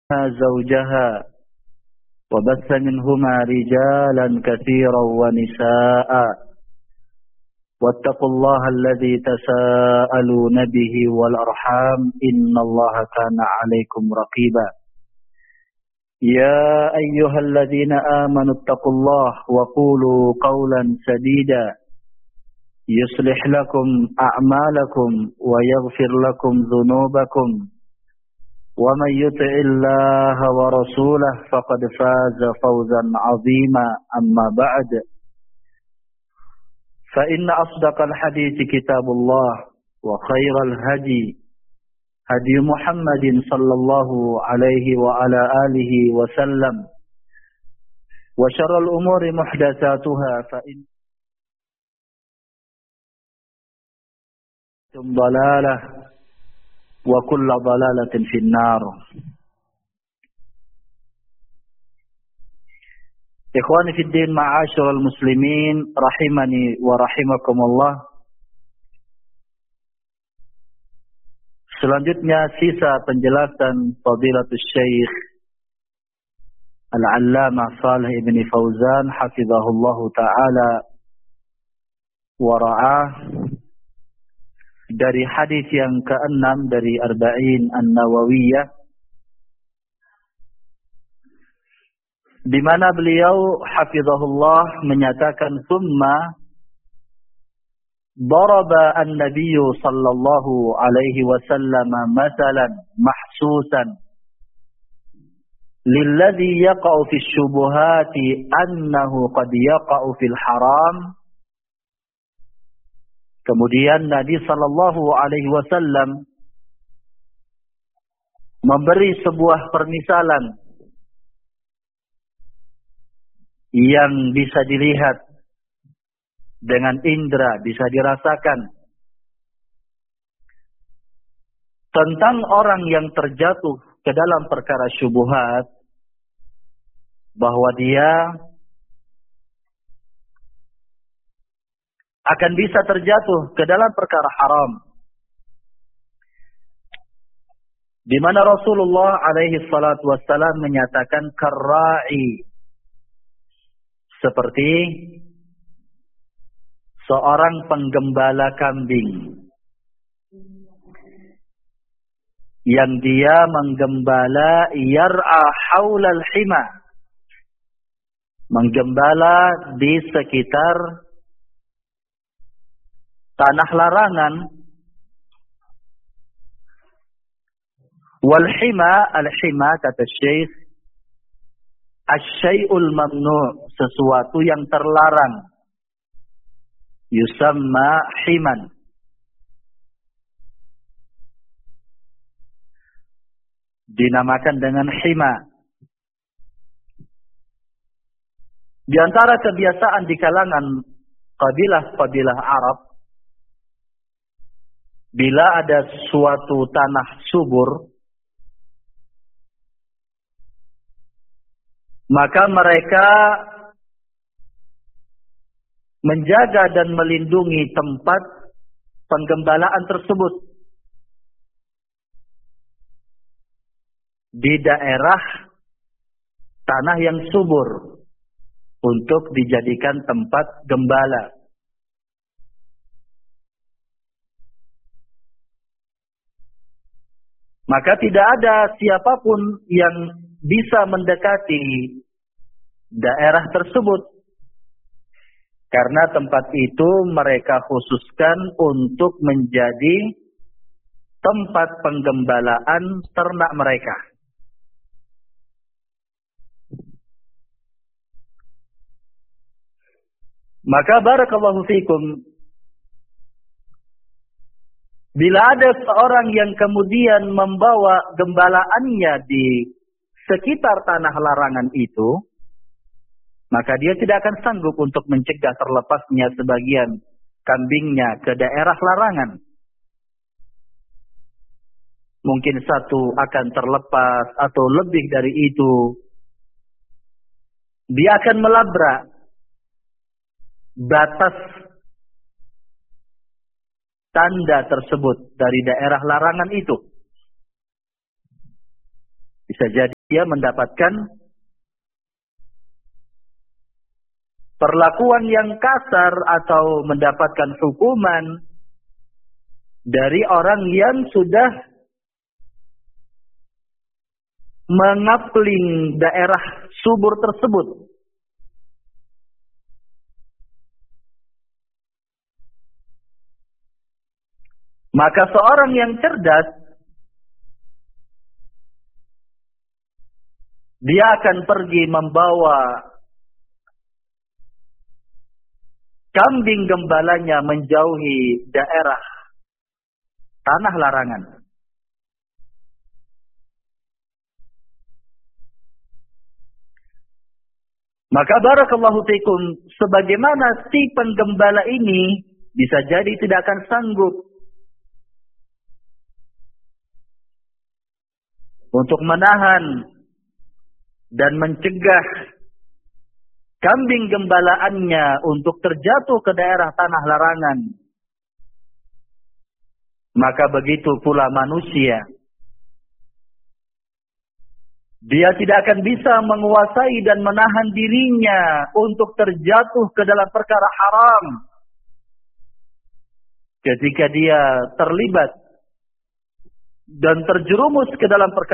زوجها وبث منهما رجالا كثيرا ونساء واتقوا الله الذي تساءلون به والأرحام إن الله كان عليكم رقيبا يا أيها الذين آمنوا اتقوا الله وقولوا قولا سديدا يصلح لكم أعمالكم ويغفر لكم ذنوبكم ومن يطع الله ورسوله فقد فاز فوزا عظيما أما بعد فإن أصدق الحديث كتاب الله وخير الهدي هدي محمد صلى الله عليه وعلى آله وسلم وشر الأمور محدثاتها فإن ضلالة وكل ضلالة في النار. Ikhwani fid din, ma'asyiral muslimin rahimani wa rahimakumullah. Selanjutnya sisa penjelasan Fadilatul Syekh Al-Allamah Shalih ibn Fauzan hafizahullahu taala wa ra'ah dari hadis yang ke-6 dari Arba'in An-Nawawiyah, di mana beliau hafizahullah menyatakan summa daraba an-nabiy sallallahu alaihi wasallam mathalan mahsusan lilladhi yaqa'u fi syubuhati annahu qad yaqa'u fil haram. Kemudian Nabi sallallahu alaihi wasallam memberi sebuah permisalan yang bisa dilihat dengan indera, bisa dirasakan, tentang orang yang terjatuh ke dalam perkara syubhat, bahwa dia akan bisa terjatuh ke dalam perkara haram, di mana Rasulullah alaihi salatu wassalam menyatakan karra'i, seperti seorang penggembala kambing yang dia menggembala yar'a haulal hima, menggembala di sekitar tanah larangan. Wal hima, al-hima kata Syekh, asy-syai'ul mamnu', sesuatu yang terlarang. Yusamma himan. Dinamakan dengan hima. Di antara kebiasaan di kalangan kabilah-kabilah Arab, bila ada suatu tanah subur, maka mereka menjaga dan melindungi tempat penggembalaan tersebut di daerah tanah yang subur untuk dijadikan tempat gembala. Maka tidak ada siapapun yang bisa mendekati daerah tersebut, karena tempat itu mereka khususkan untuk menjadi tempat penggembalaan ternak mereka. Maka barakallahu fikum, bila ada seorang yang kemudian membawa gembalaannya di sekitar tanah larangan itu, maka dia tidak akan sanggup untuk mencegah terlepasnya sebagian kambingnya ke daerah larangan. Mungkin satu akan terlepas atau lebih dari itu. Dia akan melabrak batas tanda tersebut dari daerah larangan itu. Bisa jadi dia mendapatkan perlakuan yang kasar atau mendapatkan hukuman dari orang yang sudah mengapling daerah subur tersebut. Maka seorang yang cerdas, dia akan pergi membawa kambing gembalanya menjauhi daerah tanah larangan. Maka barakallahu fikum, sebagaimana si penggembala ini bisa jadi tidak akan sanggup untuk menahan dan mencegah kambing gembalaannya untuk terjatuh ke daerah tanah larangan. Maka begitu pula manusia. Dia tidak akan bisa menguasai dan menahan dirinya untuk terjatuh ke dalam perkara haram. Ketika dia terlibat dan terjerumus ke dalam perkara